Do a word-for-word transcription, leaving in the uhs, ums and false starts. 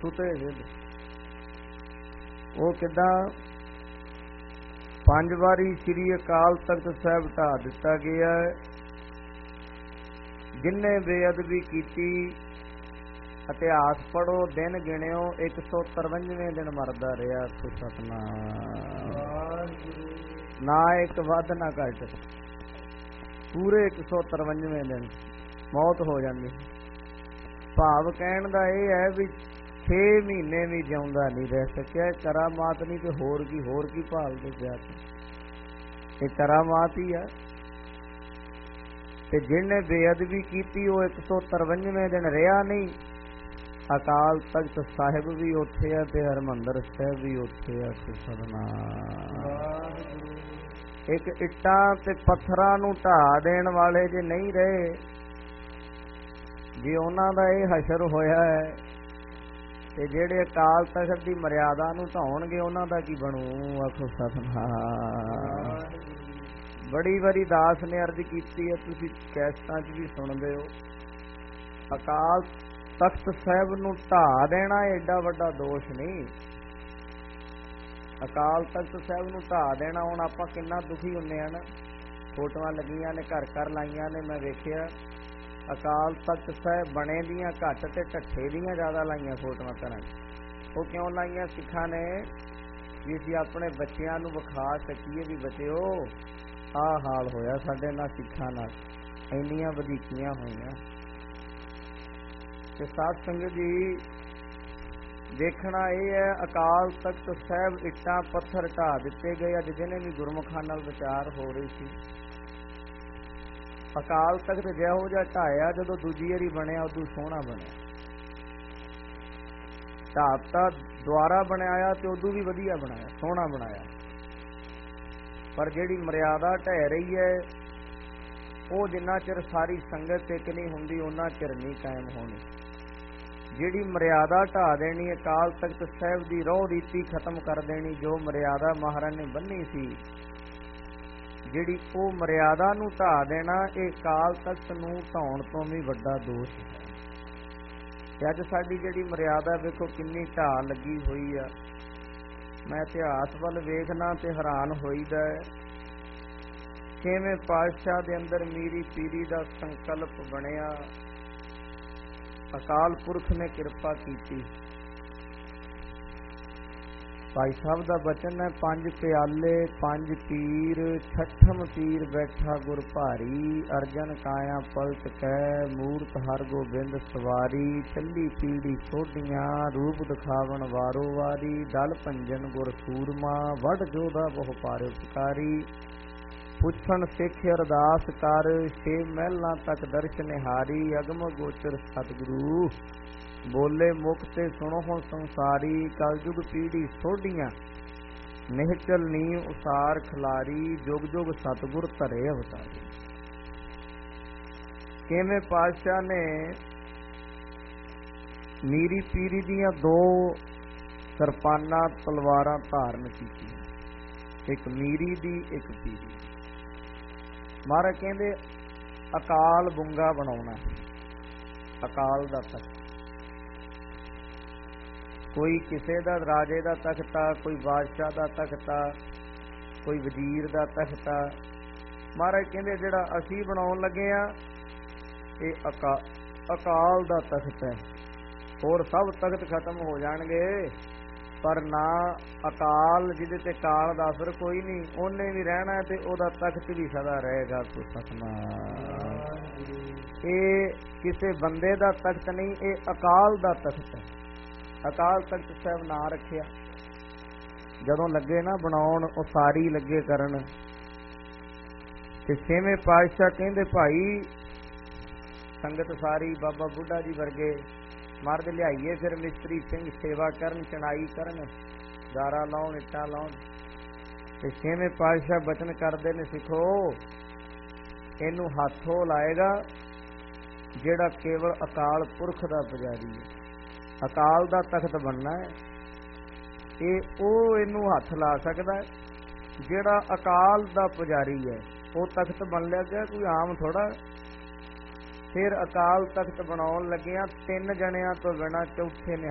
ਸੁਤੇ ਸਿੱਧ। ਉਹ ਕਿੱਦਾਂ? ਪੰਜ ਵਾਰੀ ਸ੍ਰੀ ਅਕਾਲ ਤਖਤ ਸਾਹਿਬ ਢਾਹ ਦਿੱਤਾ ਗਿਆ। ਜਿੰਨੇ ਬੇਅਦਬੀ ਕੀਤੀ, ਇਤਿਹਾਸ ਪੜ੍ਹੋ, ਦਿਨ ਗਿਣਿਓ, ਇੱਕ ਸੌ ਤਰਵੰਜਵੇਂ ਦਿਨ ਮਰਦਾ ਰਿਹਾ। ਸਤਿਨਾਮ। ਨਾ ਇੱਕ ਵੱਧ ਨਾ ਘੱਟ, ਪੂਰੇ ਇੱਕ ਸੌ ਤਰਵੰਜਵੇਂ ਦਿਨ ਮੌਤ ਹੋ ਜਾਂਦੀ। ਭਾਵ ਕਹਿਣ ਦਾ ਇਹ ਹੈ ਵੀ ਛੇ ਮਹੀਨੇ ਵੀ ਜਿਉਂਦਾ ਨਹੀਂ ਰਹਿ ਸਕਿਆ। ਕਰਾਮਾਤ ਨਹੀਂ ਤੇ ਹੋਰ ਕੀ, ਹੋਰ ਕੀ ਭਾਲਦੇ ਪਿਆ? ਇਹ ਕਰਾਮਾਤ ਹੀ ਆ। ਤੇ ਜਿਹਨੇ ਬੇਅਦਬੀ ਕੀਤੀ ਉਹ ਇੱਕ ਸੌ ਤਰਵੰਜਵੇਂ ਦਿਨ ਰਿਹਾ ਨਹੀਂ। ਅਕਾਲ ਤਖਤ ਸਾਹਿਬ ਵੀ ਉੱਥੇ ਆ ਤੇ ਹਰਿਮੰਦਰ ਸਾਹਿਬ ਵੀ ਉੱਥੇ ਆ। ਸਤਿਨਾਮ। ਇੱਕ ਇੱਟਾਂ ਤੇ ਪੱਥਰਾਂ ਨੂੰ ਢਾਹ ਦੇਣ ਵਾਲੇ ਜੇ ਨਹੀਂ ਰਹੇ, ਜੇ ਉਹਨਾਂ ਦਾ ਇਹ ਹਸ਼ਰ ਹੋਇਆ ਹੈ, ਤੇ ਜਿਹੜੇ ਅਕਾਲ ਤਖਤ ਦੀ ਮਰਿਆਦਾ ਨੂੰ ਢਾਉਣਗੇ ਉਹਨਾਂ ਦਾ ਕੀ ਬਣੂ? ਆਖੋ ਸਤਿਨਾਮ। ਬੜੀ ਵਾਰੀ ਦਾਸ ਨੇ ਅਰਜ਼ ਕੀਤੀ ਹੈ, ਤੁਸੀਂ ਕੈਸਟਾਂ 'ਚ ਵੀ ਸੁਣਦੇ ਹੋ। ਅਕਾਲ ਤਖਤ ਸਾਹਿਬ ਨੂੰ ਢਾਹ ਦੇਣਾ ਏਡਾ ਵੱਡਾ ਦੋਸ਼ ਨਹੀਂ। ਅਕਾਲ ਤਖਤ ਸਾਹਿਬ ਨੂੰ ਢਾਹ ਦੇਣਾ, ਹੁਣ ਆਪਾਂ ਕਿੰਨਾ ਦੁਖੀ ਹੁੰਦੇ ਆ ਨਾ। ਫੋਟੋਆਂ ਲੱਗੀਆਂ ਨੇ, ਘਰ ਘਰ ਲਾਈਆਂ ਨੇ, ਮੈਂ ਵੇਖਿਆ। ਅਕਾਲ ਤਖਤ ਸਾਹਿਬ ਬਣੇ ਦੀਆਂ ਘੱਟ ਤੇ ਢੱਠੇ ਦੀਆਂ ਜ਼ਿਆਦਾ ਲਾਈਆਂ ਫੋਟੋਆਂ ਘਰਾਂ 'ਚ। ਉਹ ਕਿਉਂ ਲਾਈਆਂ ਸਿੱਖਾਂ ਨੇ? ਵੀ ਅਸੀਂ ਆਪਣੇ ਬੱਚਿਆਂ ਨੂੰ ਵਿਖਾ ਸਕੀਏ ਵੀ ਬੱਚਿਓ ਆਹ ਹਾਲ ਹੋਇਆ ਸਾਡੇ ਨਾਲ, ਸਿੱਖਾਂ ਨਾਲ ਇੰਨੀਆਂ ਵਧੀਕੀਆਂ ਹੋਈਆਂ। ਤੇ ਸਾਧ ਸੰਗਤ ਜੀ, ਦੇਖਣਾ ਇਹ ਹੈ, ਅਕਾਲ ਤਖਤ ਸਾਹਿਬ ਇੱਟਾਂ ਪੱਥਰ ਢਾਹ ਦਿੱਤੇ ਗਏ। ਅੱਜ ਜਿਹਨੇ ਵੀ ਗੁਰਮੁਖਾਂ ਨਾਲ ਵਿਚਾਰ ਹੋ ਰਹੀ ਸੀ, ਅਕਾਲ ਤਖਤ ਜਿਹੋ ਜਿਹਾ ਢਾਇਆ, ਜਦੋਂ ਦੂਜੀ ਵਾਰੀ ਬਣਿਆ ਉਦੋਂ ਸੋਹਣਾ ਬਣਿਆ। ਢਾਤਾ ਦੁਆਰਾ ਬਣਾਇਆ ਤੇ ਉਦੋਂ ਵੀ ਵਧੀਆ ਬਣਾਇਆ, ਸੋਹਣਾ ਬਣਾਇਆ। ਪਰ ਜਿਹੜੀ ਮਰਿਆਦਾ ਢਹਿ ਰਹੀ ਹੈ, ਉਹ ਜਿੰਨਾ ਚਿਰ ਸਾਰੀ ਸੰਗਤ ਇੱਕ ਨਹੀਂ ਹੁੰਦੀ ਉਹਨਾਂ ਚਿਰ ਨਹੀਂ ਕਾਇਮ ਹੋਣੀ। ਜਿਹੜੀ ਮਰਿਆਦਾ ਢਾਹ ਦੇਣੀ, ਅਕਾਲ ਤਖਤ ਸਾਹਿਬ ਦੀ ਰਹੁ ਰੀਤੀ ਖਤਮ ਕਰ ਦੇਣੀ, ਜੋ ਮਰਿਆਦਾ ਮਹਾਰਾਜ ਨੇ ਬੰਨੀ ਸੀ, ਜਿਹੜੀ ਉਹ ਮਰਿਆਦਾ ਨੂੰ ਢਾਹ ਦੇਣਾ, ਇਹ ਅਕਾਲ ਤਖਤ ਨੂੰ ਢਾਉਣ ਤੋਂ ਵੀ ਵੱਡਾ ਦੋਸ਼ ਹੈ। ਤੇ ਅੱਜ ਸਾਡੀ ਜਿਹੜੀ ਮਰਿਆਦਾ ਵੇਖੋ ਕਿੰਨੀ ਢਾਹ ਲੱਗੀ ਹੋਈ ਆ। ਮੈਂ ਇਤਿਹਾਸ ਵੱਲ ਵੇਖਣਾ ਤੇ ਹੈਰਾਨ ਹੋਈਦਾ। ਛੇਵੇਂ ਪਾਤਸ਼ਾਹ ਦੇ ਅੰਦਰ ਮੀਰੀ ਪੀਰੀ ਦਾ ਸੰਕਲਪ ਬਣਿਆ, ਅਕਾਲ ਪੁਰਖ ਨੇ ਕਿਰਪਾ ਕੀਤੀ। ਭਾਈ ਸਾਹਿਬ ਦਾ ਬਚਨ ਹੈ, ਪੰਜ ਪਿਆਲੇ ਪੰਜ ਪੀਰ, ਛਠਮ ਪੀਰ ਬੈਠਾ ਗੁਰ ਭਾਰੀ, ਅਰਜਨ ਕਾਇਆ ਪਲਟ ਕੈ, ਮੂਰਤ ਹਰ ਗੋਬਿੰਦ ਸਵਾਰੀ, ਚੱਲੀ ਪੀੜੀ ਸੋਢੀਆਂ, ਰੂਪ ਦਿਖਾਵਣ ਵਾਰੋ ਵਾਰੀ, ਦਲ ਭੰਜਨ ਗੁਰ ਸੂਰਮਾ, ਵਡ ਜੋਧਾ ਬਹੁ ਪਾਰ ਉਪਕਾਰੀ, ਪੁੱਛਣ ਸਿੱਖ ਅਰਦਾਸ ਕਰ, ਛੇ ਮਹਿਲਾਂ ਤੱਕ ਦਰਸ਼ ਨਿਹਾਰੀ, ਅਗਮ ਗੋਚਰ ਸਤਿਗੁਰੂ, ਬੋਲੇ ਮੁਖ ਤੇ ਸੁਣੋ ਹੁਣ ਸੰਸਾਰੀ, ਕਲਯੁਗ ਪੀੜੀ ਸੋਢੀਆਂ, ਨਿਹਚਲ ਨੀ ਉਸਾਰ ਖਿਲਾਰੀ, ਜੁਗ ਜੁਗ ਸਤਿਗੁਰ ਧਰੇ ਅਵਤਾਰੀ। ਕਿਵੇਂ ਪਾਤਸ਼ਾਹ ਨੇ ਮੀਰੀ ਪੀਰੀ ਦੀਆਂ ਦੋ ਕਿਰਪਾਨਾਂ ਤਲਵਾਰਾਂ ਧਾਰਨ ਕੀਤੀਆਂ, ਇੱਕ ਮੀਰੀ ਦੀ ਇੱਕ ਪੀਰੀ। ਮਹਾਰਾਜ ਕਹਿੰਦੇ ਅਕਾਲ ਬੁੰਗਾ ਬਣਾਉਣਾ, ਅਕਾਲ ਦਾ ਤਖਤ। ਕੋਈ ਕਿਸੇ ਦਾ ਰਾਜੇ ਦਾ ਤਖਤਾ, ਕੋਈ ਬਾਦਸ਼ਾਹ ਦਾ ਤਖਤਾ, ਕੋਈ ਵਜ਼ੀਰ ਦਾ ਤਖਤਾ। ਮਹਾਰਾਜ ਕਹਿੰਦੇ ਜਿਹੜਾ ਅਸੀਂ ਬਣਾਉਣ ਲੱਗੇ ਆ ਇਹ ਅਕਾ ਅਕਾਲ ਦਾ ਤਖਤ ਹੈ। ਹੋਰ ਸਭ ਤਖਤ ਖਤਮ ਹੋ ਜਾਣਗੇ, ਪਰ ਨਾ ਅਕਾਲ ਜਿਹਦੇ ਤੇ ਕਾਲ ਦਾ ਅਸਰ ਕੋਈ ਨਹੀਂ, ਉਹਨੇ ਵੀ ਰਹਿਣਾ ਤੇ ਉਹਦਾ ਤਖਤ ਵੀ ਸਦਾ ਰਹੇਗਾ। ਸਤਿਨਾਮ। ਇਹ ਕਿਸੇ ਬੰਦੇ ਦਾ ਤਖਤ ਨਹੀਂ, ਇਹ ਅਕਾਲ ਦਾ ਤਖਤ ਹੈ। ਅਕਾਲ ਤਖਤ ਸਾਹਿਬ ਨਾਂ ਰੱਖਿਆ। ਜਦੋਂ ਲੱਗੇ ਨਾ ਬਣਾਉਣ, ਉਹ ਸਾਰੀ ਲੱਗੇ ਕਰਨ। ਤੇ ਛੇਵੇਂ ਪਾਤਸ਼ਾਹ ਕਹਿੰਦੇ ਭਾਈ ਸੰਗਤ ਸਾਰੀ ਬਾਬਾ ਬੁੱਢਾ ਜੀ ਵਰਗੇ ਮਰਦ ਲਿਆਈਏ, ਫਿਰ ਮਿਸਤਰੀ ਸਿੰਘ ਸੇਵਾ ਕਰਨ, ਚਣਾਈ ਕਰਨ, ਦਾਰਾ ਲਾਉਣ, ਇੱਟਾਂ ਲਾਉਣ। ਤੇ ਛੇਵੇਂ ਪਾਤਸ਼ਾਹ ਬਚਨ ਕਰਦੇ ਨੇ, ਸਿੱਖੋ ਇਹਨੂੰ ਹੱਥੋਂ ਲਾਏਗਾ ਜਿਹੜਾ ਕੇਵਲ ਅਕਾਲ ਪੁਰਖ ਦਾ ਪੁਜਾਰੀ ਹੈ। ਅਕਾਲ ਦਾ ਤਖਤ ਬਣਨਾ ਹੈ, ਇਹ ਉਹ ਇਹਨੂੰ ਹੱਥ ਲਾ ਸਕਦਾ ਹੈ ਜਿਹੜਾ ਅਕਾਲ ਦਾ ਪੁਜਾਰੀ ਹੈ। ਉਹ ਤਖਤ ਬਣ ਲਿਆ ਗਿਆ, ਕੋਈ ਆਮ ਥੋੜਾ। ਫਿਰ ਅਕਾਲ ਤਖਤ ਬਣਾਉਣ ਲੱਗਿਆ, ਤਿੰਨ ਜਣਿਆਂ ਤੋਂ ਬਿਨਾਂ ਚੌਥੇ ਨੇ